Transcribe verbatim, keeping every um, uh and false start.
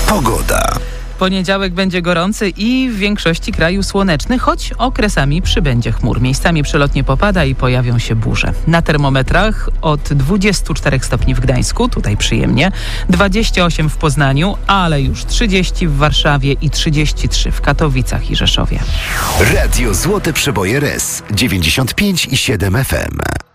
Pogoda. Poniedziałek będzie gorący i w większości kraju słoneczny, choć okresami przybędzie chmur. Miejscami przelotnie popada i pojawią się burze. Na termometrach od dwudziestu czterech stopni w Gdańsku, tutaj przyjemnie, dwadzieścia osiem w Poznaniu, ale już trzydzieści w Warszawie i trzydzieści trzy w Katowicach i Rzeszowie. Radio Złote Przeboje R E S dziewięćdziesiąt pięć i siedem F M.